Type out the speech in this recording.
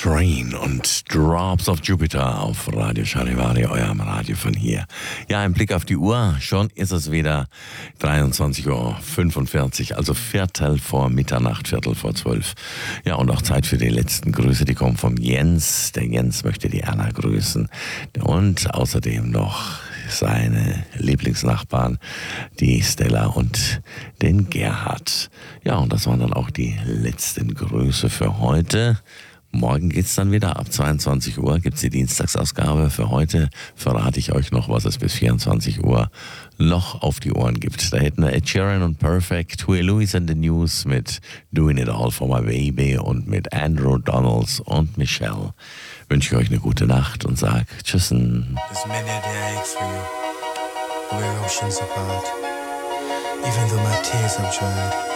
Train und Drops of Jupiter auf Radio Charivari, eurem Radio von hier. Ja, ein Blick auf die Uhr, schon ist es wieder 23.45 Uhr, also Viertel vor Mitternacht, Viertel vor 12. Ja, und auch Zeit für die letzten Grüße, die kommen vom Jens. Der Jens möchte die Anna grüßen und außerdem noch seine Lieblingsnachbarn, die Stella und den Gerhard. Ja, und das waren dann auch die letzten Grüße für heute. Morgen geht's dann wieder. Ab 22 Uhr gibt's die Dienstagsausgabe. Für heute verrate ich euch noch, was es bis 24 Uhr noch auf die Ohren gibt. Da hätten wir Ed Sheeran und Perfect, Huey Lewis and the News mit Doing It All for My Baby und mit Andrew Donalds und Michelle. Wünsche ich euch eine gute Nacht und sag Tschüssen. There's many a day I ache for you. We're oceans apart. Even though my tears have dried.